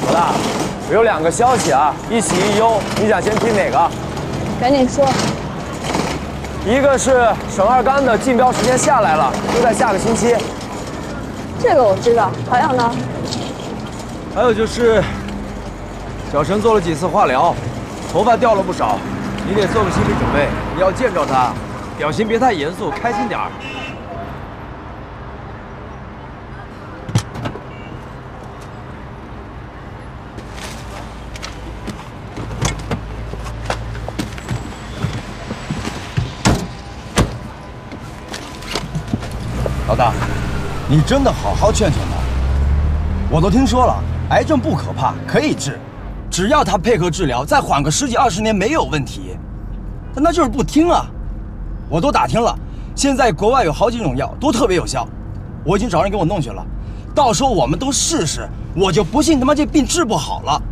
老大，我有2个消息啊，一喜一忧，你想先听哪个？ 赶紧说。 一个是省二干的竞标时间下来了，就在下个星期。 这个我知道，还有呢？ 还有就是，小陈做了几次化疗，头发掉了不少，你得做个心理准备。你要见着他，表情别太严肃，开心点儿。 老大，你真的好好劝劝他。我都听说了，癌症不可怕，可以治，只要他配合治疗，再缓个10几20年没有问题。但他就是不听啊！我都打听了，现在国外有好几种药都特别有效，我已经找人给我弄去了。到时候我们都试试，我就不信他妈这病治不好了。